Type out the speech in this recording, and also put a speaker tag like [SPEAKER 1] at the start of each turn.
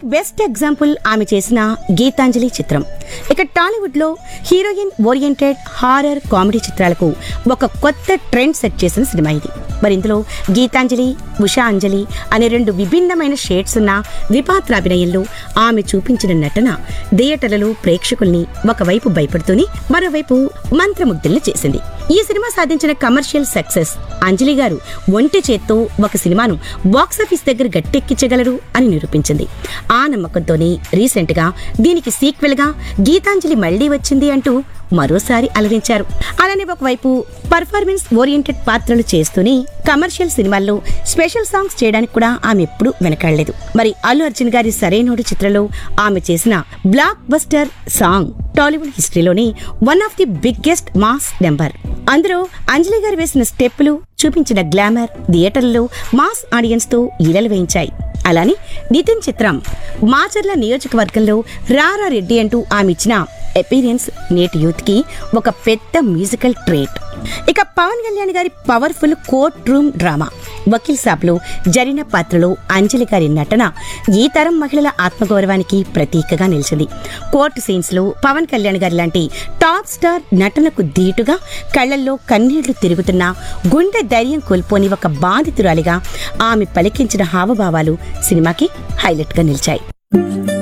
[SPEAKER 1] దీనికి best example ఆమె చేసిన గీతాంజలి చిత్రం. ఇక టాలీవుడ్ లో హీరోయిన్ ఓరియంటెడ్ హారర్ కామెడీ చిత్రాలకు ఒక కొత్త ట్రెండ్ సెట్ చేసిన సినిమా ఇది. మరి ఇందులో గీతాంజలి, ఉషా అంజలి అనే రెండు విభిన్నమైన షేడ్స్ ఉన్న ద్విపాత్రాభినయంలో ఆమె చూపించిన నటన థియేటర్లలో ప్రేక్షకుల్ని ఒకవైపు భయపడుతూనే మరోవైపు మంత్రముగ్ధుల్ని చేసింది. ఈ సినిమా సాధించిన కమర్షియల్ సక్సెస్ అంజలి గారు ఒంటి చేత్తో ఒక సినిమాను బాక్సాఫీస్ దగ్గర గట్టెక్కించగలరు అని నిరూపించింది. ఆ నమ్మకంతోనే రీసెంట్ గా దీనికి సీక్వెల్ గా గీతాంజలి మళ్లీ వచ్చింది అంటూ మరోసారి అలరించారు. అలానే ఒకవైపు పర్ఫార్మెన్స్ ఓరియంటెడ్ పాత్రలు చేస్తూనే కమర్షియల్ సినిమాల్లో స్పెషల్ సాంగ్స్ చేయడానికి కూడా ఆమె ఎప్పుడూ వెనకాడలేదు. మరి అల్లు అర్జున్ గారి సరైనోడు చిత్రంలో ఆమె చేసిన block buster song Tollywood హిస్టరీలోనే one of the biggest mass number. అందులో అంజలి గారు వేసిన స్టెప్పులు, చూపించిన గ్లామర్ థియేటర్లలో మాస్ ఆడియన్స్ తో ఈలలు వేయించాయి. అలానే నితిన్ చిత్రం మాచర్ల నియోజకవర్గంలో రారా రెడ్డి అంటూ ఆమె ఇచ్చిన అపీరియన్స్ నేటి యూత్ కి ఒక పెద్ద మ్యూజికల్ ట్రేట్. ఇక పవన్ కళ్యాణ్ గారి powerful court room drama Vakeel సాబ్లో జరిగిన పాత్రలో అంజలి గారి నటన ఈ తరం మహిళల ఆత్మగౌరవానికి ప్రతీకగా నిలిచింది. కోర్టు సీన్స్ లో పవన్ కళ్యాణ్ గారి లాంటి టాప్ స్టార్ నటనకు ధీటుగా కళ్లల్లో కన్నీళ్లు తిరుగుతున్న గుండె ధైర్యం కోల్పోని ఒక బాధితురాలిగా ఆమె పలికించిన హావభావాలు సినిమాకి హైలైట్ గా నిలిచాయి.